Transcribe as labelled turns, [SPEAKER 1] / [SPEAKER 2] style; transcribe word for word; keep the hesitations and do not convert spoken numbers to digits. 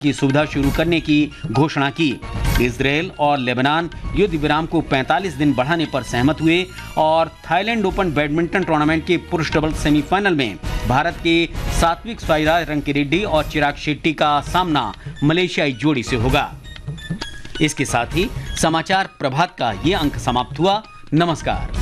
[SPEAKER 1] की सुविधा शुरू करने की घोषणा की। इजरायल और लेबनान युद्ध विराम को पैंतालीस दिन बढ़ाने पर सहमत हुए और थाईलैंड ओपन बैडमिंटन टूर्नामेंट के पुरुष डबल सेमीफाइनल में भारत के सात्विक साईराज रंकीरेड्डी और चिराग शेट्टी का सामना मलेशियाई जोड़ी से होगा। इसके साथ ही समाचार प्रभात का ये अंक समाप्त हुआ। नमस्कार।